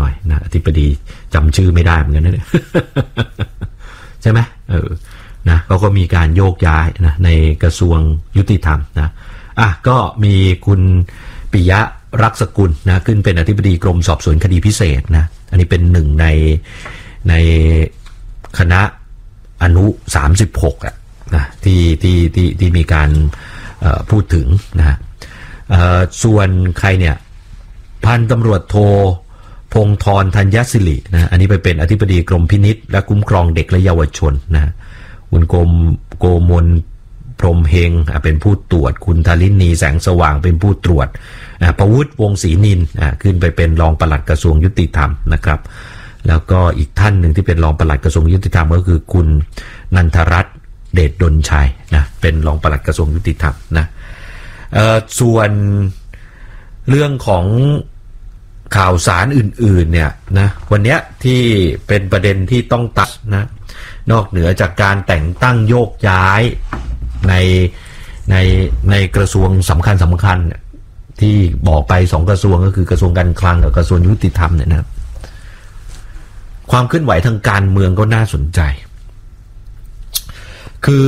น่อยนะอธิบดีจำชื่อไม่ได้เหมือนกันนะ ใช่ไหมนะก็มีการโยกย้ายนะในกระทรวงยุติธรรมนะก็มีคุณปิยะรักษกุลนะขึ้นเป็นอธิบดีกรมสอบสวนคดีพิเศษนะอันนี้เป็นหนึ่งในคณะอนุ36นะที่มีการพูดถึงนะส่วนใครเนี่ยพันตำรวจโทพงธรธัญศิรินะอันนี้ไปเป็นอธิบดีกรมพินิจและคุ้มครองเด็กและเยาวชนนะคุณโกมลพรหมเฮงเป็นผู้ตรวจคุณธลินีแสงสว่างเป็นผู้ตรวจประวุฒิวงศ์ศรีนินขึ้นไปเป็นรองปลัดกระทรวงยุติธรรมนะครับแล้วก็อีกท่านหนึ่งที่เป็นรองปลัดกระทรวงยุติธรรมก็คือคุณนันทรัตน์เดชดลชัยนะเป็นรองปลัดกระทรวงยุติธรรมนะส่วนเรื่องของข่าวสารอื่นๆเนี่ยนะวันนี้ที่เป็นประเด็นที่ต้องตัดนะนอกเหนือจากการแต่งตั้งโยกย้ายในกระทรวงสำคัญที่บอกไป2กระทรวงก็คือกระทรวงการคลังกับกระทรวงยุติธรรมเนี่ยนะความเคลื่อนไหวทางการเมืองก็น่าสนใจคือ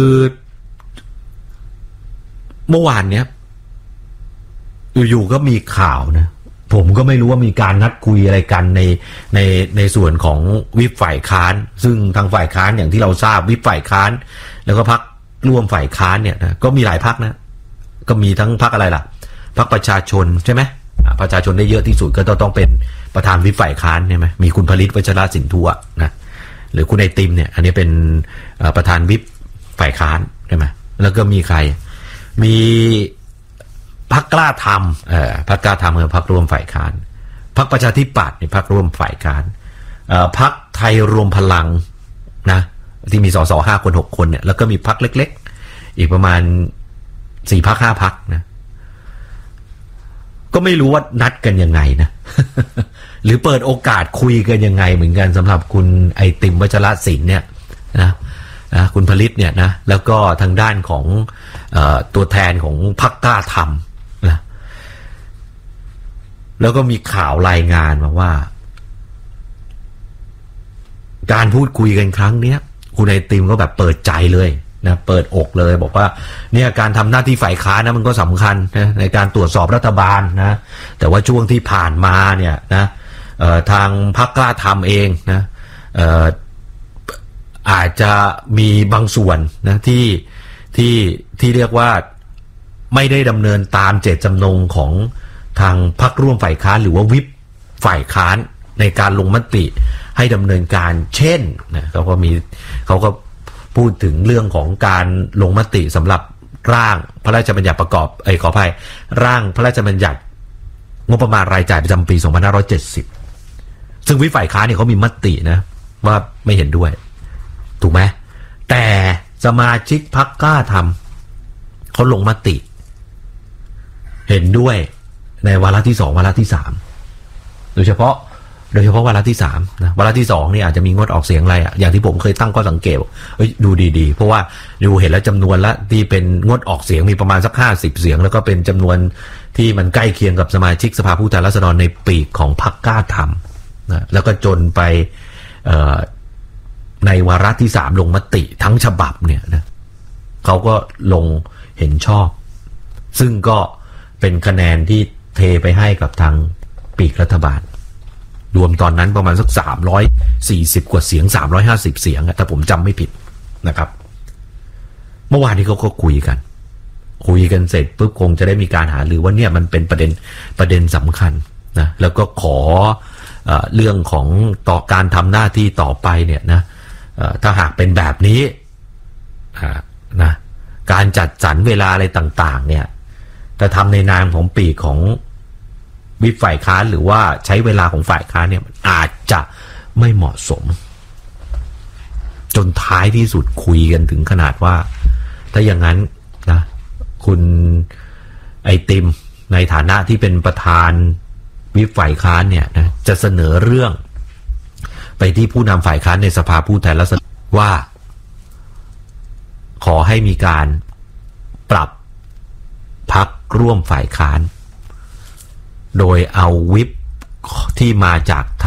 เมื่อวานเนี้ยอยู่ๆก็มีข่าวนะผมก็ไม่รู้ว่ามีการนัดคุยอะไรกันในส่วนของวิปฝ่ายค้านซึ่งทางฝ่ายค้านอย่างที่เราทราบวิปฝ่ายค้านแล้วก็พรรคร่วมฝ่ายค้านเนี่ยนะก็มีหลายพรรคนะก็มีทั้งพรรคอะไรล่ะพรรคประชาชนใช่ไหมประชาชนได้เยอะที่สุดก็ต้องเป็นประธานวิปฝ่ายค้านใช่ไหมมีคุณผลิตวัชรสินธุนะหรือคุณไอติมเนี่ยอันนี้เป็นประธานวิปฝ่ายค้านใช่ไหมแล้วก็มีใครมีพรรคกล้าทำพรรคกล้าทำคือพรรคร่วมฝ่ายค้านพรรคประชาธิปัตย์นี่พรรคร่วมฝ่ายค้านพรรคไทยรวมพลังนะที่มีสส5 คน 6 คนเนี่ยแล้วก็มีพรรคเล็กๆอีกประมาณ4 พรรค 5 พรรคนะก็ไม่รู้ว่านัดกันยังไงนะ หรือเปิดโอกาสคุยกันยังไงเหมือนกันสำหรับคุณไอติมวัชรศิลป์เนี่ยนะคุณผลิตเนี่ยนะแล้วก็ทางด้านของตัวแทนของพรรคกล้าทำนะแล้วก็มีข่าวรายงานมาว่าการพูดคุยกันครั้งนี้คุณไอติมก็แบบเปิดใจเลยนะเปิดอกเลยบอกว่าเนี่ยการทำหน้าที่ฝ่ายค้านนะมันก็สำคัญนะในการตรวจสอบรัฐบาลนะแต่ว่าช่วงที่ผ่านมาเนี่ยนะทางพรรคกล้าทำเองนะอาจจะมีบางส่วนนะที่เรียกว่าไม่ได้ดำเนินตามเจตจำนงของทางพรรคร่วมฝ่ายค้านหรือว่าวิปฝ่ายค้านในการลงมติให้ดำเนินการเช่นนะเขาก็พูดถึงเรื่องของการลงมติสำหรับร่างพระราชบัญญัติประกอบขออภัยร่างพระราชบัญญัติงบประมาณรายจ่ายประจำปี2570ซึ่งวิปฝ่ายค้านเนี่ยเขามีมตินะว่าไม่เห็นด้วยถูกไหมแต่สมาชิกพรรคกล้าทำเขาลงมติเห็นด้วยในวาระที่2วาระที่3โดยเฉพาะวาระที่3นะวาระที่2นี่อาจจะมีงดออกเสียงอะไรอย่างที่ผมเคยตั้งข้อสังเกตดูดีๆเพราะว่าดูเห็นแล้วจำนวนละที่เป็นงดออกเสียงมีประมาณสัก50 เสียงแล้วก็เป็นจำนวนที่มันใกล้เคียงกับสมาชิกสภาผู้แทนราษฎรในปีกของพรรคกล้าทำนะแล้วก็จนไปในวาระที่3ลงมติทั้งฉบับเนี่ยนะเขาก็ลงเห็นชอบซึ่งก็เป็นคะแนนที่เทไปให้กับทางปีกรัฐบาลรวมตอนนั้นประมาณสัก340 กว่าเสียง350 เสียงถ้าผมจำไม่ผิดนะครับเมื่อวานนี้เขาก็คุยกันเสร็จปุ๊บคงจะได้มีการหารือว่าเนี่ยมันเป็นประเด็นสำคัญนะแล้วก็ขอเรื่องของต่อการทำหน้าที่ต่อไปเนี่ยนะถ้าหากเป็นแบบนี้นะการจัดสรรเวลาอะไรต่างๆเนี่ยถ้าทำในนามของปีกของวิปฝ่ายค้านหรือว่าใช้เวลาของฝ่ายค้านเนี่ยอาจจะไม่เหมาะสมจนท้ายที่สุดคุยกันถึงขนาดว่าถ้าอย่างนั้นนะคุณไอติมในฐานะที่เป็นประธานวิปฝ่ายค้านเนี่ยนะจะเสนอเรื่องไปที่ผู้นำฝ่ายค้านในสภาผู้แทนราษฎรว่าขอให้มีการปรับพรรคร่วมฝ่ายค้านโดยเอาวิปที่มาจาก